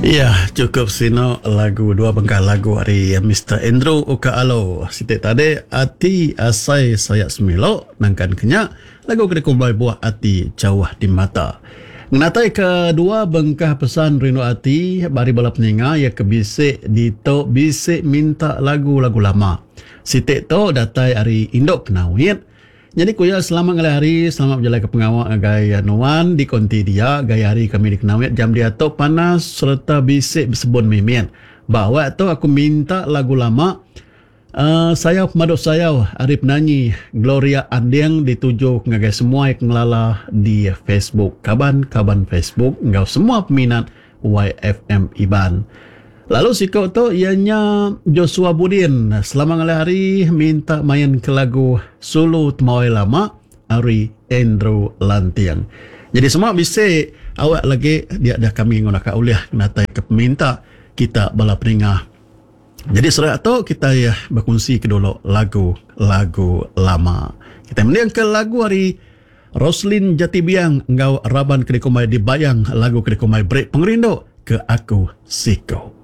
Ya, cukup sino lagu dua bengkah lagu hari Mr. Andrew Ukaalo. Sitik tadi ati asai saya semilo nangkan kenyak lagu kena kumbai buah ati jauh di mata. Menatai kedua bengkah pesan rindu ati bari bala peninga ya kebisik dito bisik minta lagu-lagu lama. Sitik to datai hari Indok Kenawit. Jadi kuya selamat ngalai hari, selamat berjalan ke pengawal gaya nuan di konti dia, gaya hari kami di Kenawit, jam dia tu panas serta bisik bersebun mimin. Bawa tu aku minta lagu lama, saya pemaduk saya, hari penyanyi Gloria Andeng dituju ngagai semua yang ngelala di Facebook. Kaban Facebook, ngau semua peminat YFM Iban. Lalu sikau tu ianya Joshua Budin. Selama ngalai hari minta main ke lagu Sulu Temawai Lama hari Andrew Lantiang. Jadi semua bisa awak lagi dia dah kami ngunak uliah natai ke peminta kita bala peringah. Jadi serat tu kita ya berkongsi ke dulu lagu lama. Kita mending ke lagu hari Roslin Jatibiang ngau raban kedekomai dibayang lagu kedekomai break pengerindu ke aku siko.